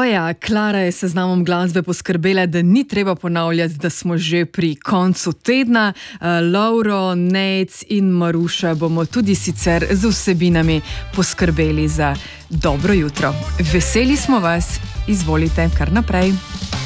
Ja, Klara je s seznamom glasbe poskrbela, da ni treba ponavljati, da smo že pri koncu tedna. Lovro, Nejc in Maruša bomo tudi sicer z vsebinami poskrbeli za dobro jutro. Veseli smo vas, izvolite kar naprej.